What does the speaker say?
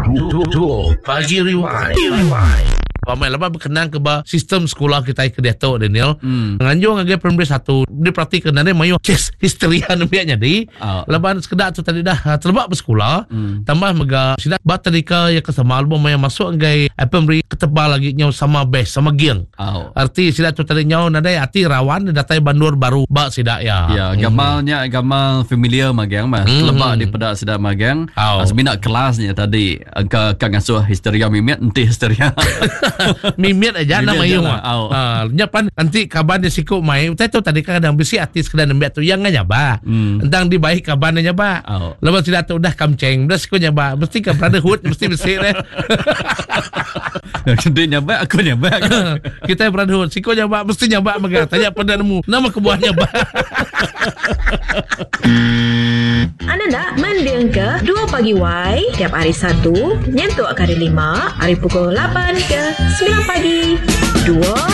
Pagi Rewind. Ramai lama berkenaan ke sistem sekolah kita ke Dato' Daniel. Nganjung agak primary 1 dia perhatikan dan dia mayu kes histeria nabiaknya di. Lepas sekedar tu tadi dah terlebak bersekolah. Tambah mega sidak bat tadika ya kesama album yang masuk agak primary ketebal lagi nyau sama best sama giang. Arti sidak tu tadi nyau nadai arti rawan datai bandur baru bak sidak ya. Ya, gamal familiar magang mas. Terlebak di pedak sidak magang. Seminat kelasnya tadi ke ngasuh histeria mimit nanti histeria. Mimit aja nama yung nyapan nanti kaban dia sikuk mai tahu tadi kadang besi artis kadang nembak tu yang nyaba entang di baik kaban nyaba lepas tidak tu dah kamceng dah sikuk nyaba mesti ke brotherhood mesti besi deh. Dia nyaba aku nyaba kita brotherhood sikuk nyaba mesti nyaba mega tanya pada nemu nama kebuah nyaba. Anda nak mendengar ke 2 Pagi Y tiap hari Sabtu nyentuh kali 5 hari pukul 8 ke 9 pagi. 2